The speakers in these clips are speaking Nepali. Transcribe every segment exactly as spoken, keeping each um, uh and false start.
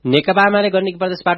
नेकपा एमाले गण्डकी प्रदेशबाट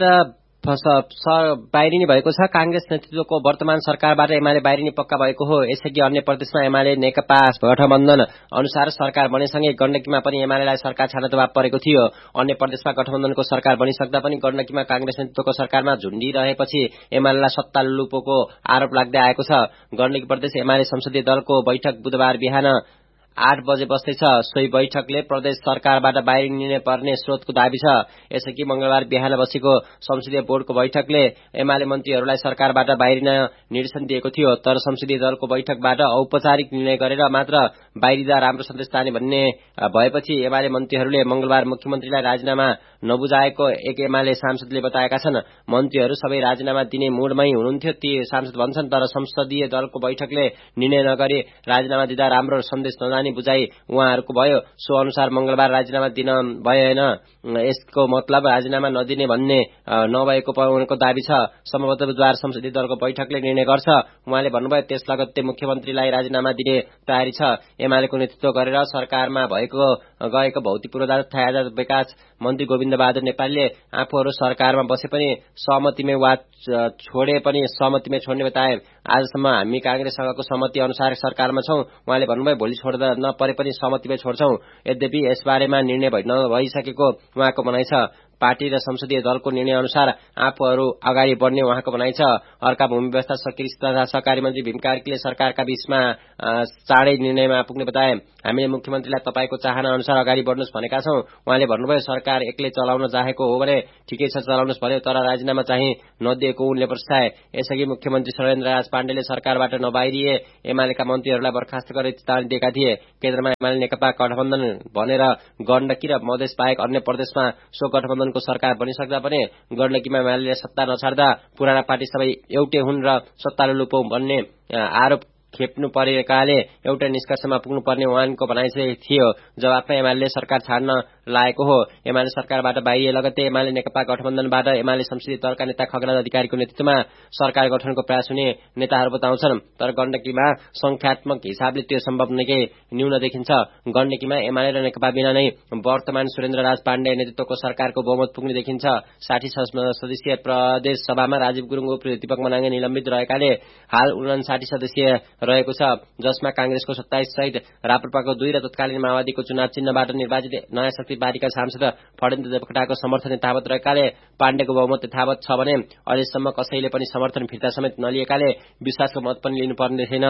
बाहिरिने भएको छ। कांग्रेस नेतृत्वको वर्तमान सरकारबाट एमाले बाहिरिने पक्का भएको हो। यसअघि अन्य प्रदेशमा एमाले नेकपा गठबन्धन अनुसार सरकार बनेसँगै गण्डकीमा पनि एमालेलाई सरकार छाड्न दबाव परेको थियो। अन्य प्रदेशमा गठबन्धनको सरकार बनिसक्दा पनि गण्डकीमा कांग्रेस नेतृत्वको सरकारमा झुन्डिरहेपछि एमालेलाई सत्ता लुपोको आरोप लाग्दै आएको छ। गण्डकी प्रदेश एमाले संसदीय दलको बैठक बुधबार बिहान आठ बजे बस्दैछ। सोही बैठकले प्रदेश सरकारबाट बाहिरिने पर्ने स्रोतको दाबी छ। यसअघि मंगलबार बिहान बसेको संसदीय बोर्डको बैठकले एमाले मन्त्रीहरूलाई सरकारबाट बाहिरिन निर्देशन दिएको थियो। तर संसदीय दलको बैठकबाट औपचारिक निर्णय गरेर मात्र बाहिरिँदा राम्रो सन्देश जाने भन्ने भएपछि एमाले मन्त्रीहरूले मंगलबार मुख्यमन्त्रीलाई राजीनामा नबुझाएको एक एमाले सांसदले बताएका छन्। मन्त्रीहरू सबै राजीनामा दिने मूडमै हुनुहुन्थ्यो, ती सांसद भन्छन्। तर संसदीय दलको बैठकले निर्णय नगरी राजीनामा दिँदा राम्रो सन्देश नजाने बुझाइ उहाँहरूको भयो। सो अनुसार मंगलबार राजीनामा दिन भएन। यसको मतलब राजीनामा नदिने भन्ने नभएको उनको दाबी छ। सम्भवतः बुधबार संसदीय दलको बैठकले निर्णय गर्छ। उहाँले भन्नुभयो त्यस लगत्तै मुख्यमन्त्रीलाई राजीनामा दिने तयारी छ। एमालेको नेतृत्व गरेर सरकारमा भएको गएको भौतिक पूर्वाधार तथा विकास मन्त्री गोविन्द बहादुर नेपालले आफूहरू सरकारमा बसे पनि सहमतिमै वा छोडे पनि सहमतिमै छोड्ने बताए। आजसम्म हामी कांग्रेससँगको सहमति अनुसार सरकारमा छौं। उहाँले भन्नुभयो भोलि छोड्दा नपरे पनि सहमतिमै छोड्छौं। यद्यपि यसबारेमा निर्णय भइसकेको उहाँको भनाइ छ। पार्टी र संसदीय दलको निर्णय अनुसार आफूहरू अगाडि बढ्ने उहाँको भनाइ छ। अर्का भूमि व्यवस्था कृषि तथा सहकारी मन्त्री भीम कार्कीले सरकारका बीचमा चाँडै निर्णयमा पुग्ने बताए। हामीले मुख्यमन्त्रीलाई तपाईको चाहना अनुसार अगाडि बढ्नुस् भनेका छौं। उहाँले भन्नुभयो सरकार एक्लै चलाउन चाहेको हो भने ठिकै छ, चलाउनुस् भन्यो, तर राजीनामा चाहिँ नदिएको उनले प्रस्ताए। यसअघि मुख्यमन्त्री शैलेन्द्र राज पाण्डेले सरकारबाट नबाहिरिए एमालेका मन्त्रीहरूलाई बर्खास्त गर्ने चेतावनी दिएका थिए। केन्द्रमा एमाले नेकपा गठबन्धन भनेर गण्डकी र मधेस बाहेक अन्य प्रदेशमा सो गठबन्धनको सरकार बनिसक्दा पनि गण्डकीमा एमाले सत्ता नछाड्दा पुराना पार्टी सबै एउटै हुन् र सत्तालु लुपौं भन्ने आरोप खेप्नु परेकाले एउटा निष्कर्षमा पुग्नुपर्ने उहाँको भनाइ थियो। जवाफमा एमाले सरकार छाड्न लागेको हो। एमाले सरकारबाट बाहिरिए लगत्तै एमाले नेकपा गठबन्धनबाट एमाले संसदीय दलका नेता खगराज अधिकारीको नेतृत्वमा सरकार गठनको प्रयास हुने नेताहरू बताउँछन्। तर गण्डकीमा संख्यात्मक हिसाबले त्यो सम्भव निकै न्यून देखिन्छ। गण्डकीमा एमाले र नेकपा बिना नै वर्तमान सुरेन्द्र राज पाण्डे नेतृत्वको सरकारको बहुमत पुग्ने देखिन्छ। साठी सदस्यीय प्रदेश सभामा राजीव गुरुङ उप दीपक मनाङे निलम्बित रहेकाले हाल उनासाठी सदस्यीय रहेको छ, जसमा कांग्रेसको सत्ताइस सहित राप्रपाको दुई र तत्कालीन माओवादीको चुनाव चिन्हबाट निर्वाचित नयाँ शक्ति पार्टीका सांसद फडेन्द्र देवकोटाको समर्थन यथावत रहेकाले पाण्डेको बहुमत यथावत छ भने अझैसम्म कसैले पनि समर्थन फिर्ता समेत नलिएकाले विश्वासको मत पनि लिनुपर्ने छैन।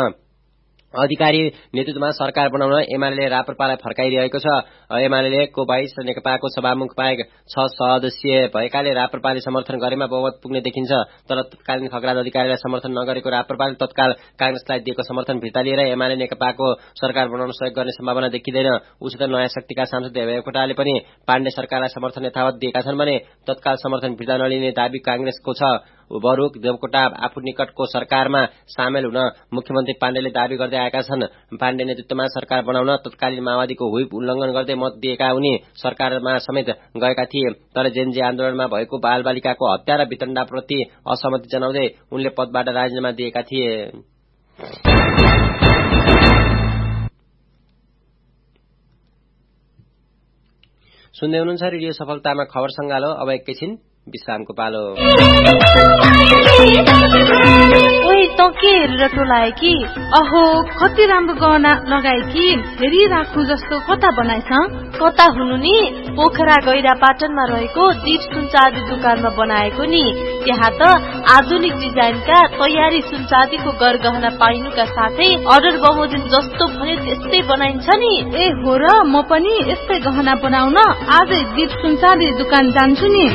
अधिकारी नेतृत्वमा सरकार बनाउन एमाले राप्रपालाई फर्काइरहेको छ। एमालेको बाइस र नेकपाको सभामुख बाहेक छ सदस्यीय भएकाले राप्रपाले समर्थन गरेमा बहुमत पुग्ने देखिन्छ। तर तत्कालीन खगराज अधिकारीलाई समर्थन नगरेको राप्रपाले तत्काल कांग्रेसलाई दिएको समर्थन फिर्ता लिएर एमाले नेकपाको सरकार बनाउन सहयोग गर्ने सम्भावना देखिँदैन। उसो त नयाँ शक्तिका सांसद देवकोटाले पनि पाण्डे सरकारलाई समर्थन यथावत दिएका छन् भने तत्काल समर्थन फिर्ता नलिने दाबी कांग्रेसको छ। बरूक देवकोटा आफू निकटको सरकारमा सामेल हुन मुख्यमन्त्री पाण्डेले दाबी गर्दै आएका छन्। पाण्डे नेतृत्वमा सरकार बनाउन तत्कालीन माओवादीको व्हिप उल्लंघन गर्दै मत दिएका उनी सरकारमा समेत गएका थिए। तर जेएनजी आन्दोलनमा भएको बालबालिकाको हत्या र वितण्डाप्रति असहमति जनाउँदै उनले पदबाट राजीनामा दिएका थिए। सुन्दै हुनुहुन्छ रेडियो सफलतामा खबर संगालो। अब एकैछिन विश्रामको पालो। ओइ त के हेरेर टोलाए कि? अहो कति राम्रो गहना लगाए कि, हेरी राख्नु जस्तो कता बनाएछ? कता हुनु नि? पोखरा गैरा पाटनमा रहेको दीप सुनचाँदी दुकानमा बनाएको नि। त्यहाँ त आधुनिक डिजाइनका तयारी सुनचाँदीको गरगहना पाइनुका साथै अर्डर बमोजिम जस्तो भन्यो त्यस्तै बनाइन्छ नि। ए हो र, म पनि यस्तै गहना बनाउन आजै दीप सुनचाँदी दुकान जान्छु नि।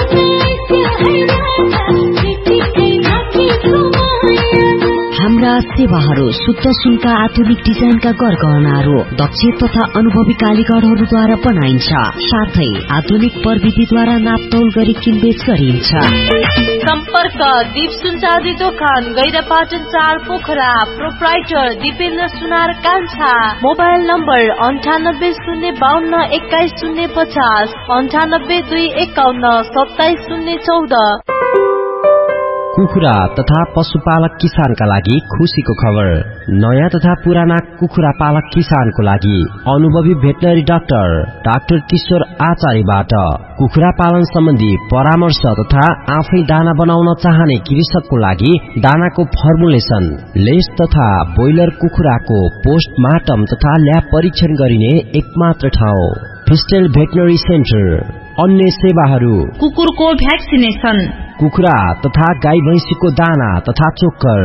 हाम्रा सेवाहरू शुद्ध सुनका आधुनिक डिजाइनका गरगहनाहरू दक्ष तथा अनुभवी कारीगरहरूद्वारा बनाइन्छ। साथै आधुनिक प्रविधिद्वारा नापतौल गरी किनबेच गरिन्छ। सम्पर्क दीप सुनचाँदी दोकान गैरापाटन चार पोखरा। प्रोप्राइटर दिपेन्द्र सुनार कान्छा। मोबाइल नम्बर अन्ठानब्बे शून्य बाहन्न एक्काइस शून्य पचास अन्ठानब्बे दुई एकाउन्न सत्ताइस शून्य चौध। कुखुरा तथा पशुपालक किसानका लागि खुशीको खबर। नयाँ तथा पुराना कुखुरा पालक किसानको लागि अनुभवी भेटनरी डाक्टर डाक्टर किशोर आचार्यबाट कुखुरा पालन सम्बन्धी परामर्श तथा आफै दाना बनाउन चाहने कृषकको लागि दानाको फर्मुलेसन, लेस तथा बोइलर कुखुराको पोस्टमार्टम तथा ल्याब परीक्षण गरिने एकमात्र ठाउँ फिस्टेल भेटनरी सेन्टर। अन्य सेवाहरू कुकुरको भ्याक्सिनेसन, कुखुरा तथा गाई भैंसीको दाना तथा चोक्कर।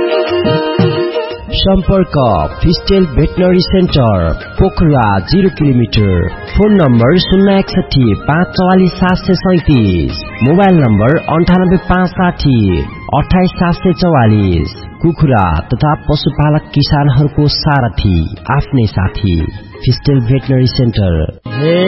सम्पर्क फिस्टेल veterinary centre, Pokhara zero kilometre. Phone number शून्य एकसठी पाँच चौवालिस सात सय सैतिस, मोबाइल नम्बर अन्ठानब्बे पाँच साठी अठाइस सात सय चौवालिस। कुखुरा तथा पशुपालक किसानहरूको सारथी, आफ्नै साथी फिस्टेल भेटनरी सेन्टर।